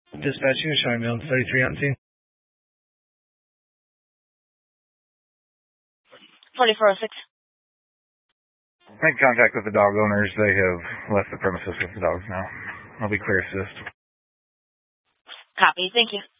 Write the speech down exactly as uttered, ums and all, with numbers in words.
Dispatching, showing me on thirty-three on scene. forty-four oh six. Make contact with the dog owners. They have left the premises with the dogs now. I'll be clear assist. Copy. Thank you.